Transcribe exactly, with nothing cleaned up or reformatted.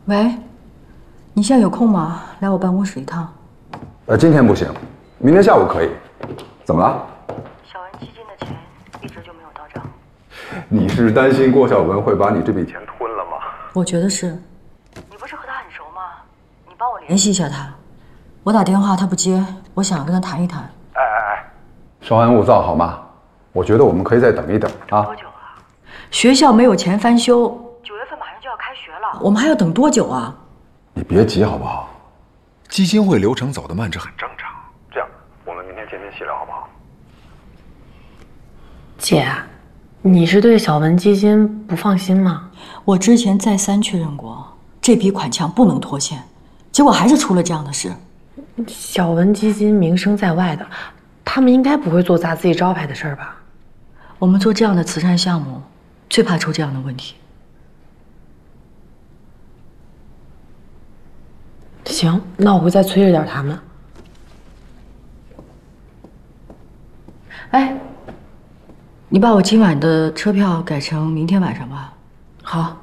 喂，你现在有空吗？来我办公室一趟。 呃，今天不行，明天下午可以。怎么了？ 小文基金的钱一直就没有到账。 你是担心郭晓文会把你这笔钱吞了吗？ 我觉得是。你不是和他很熟吗？你帮我联系一下他。我打电话他不接，我想跟他谈一谈。 哎哎哎，稍安勿躁好吗？我觉得我们可以再等一等啊。 多久啊？学校没有钱翻修，九月份马上就要开学了，我们还要等多久啊？ 你别急好不好？基金会流程走得慢，这很正常。这样，我们明天见面细聊好不好？ 姐，你是对小文基金不放心吗？ 我之前再三确认过，这笔款项不能拖欠，结果还是出了这样的事。 小文基金名声在外的，他们应该不会做砸自己招牌的事儿吧？ 我们做这样的慈善项目，最怕出这样的问题。 行，那我会再催着点他们。 哎，你把我今晚的车票改成明天晚上吧。 好。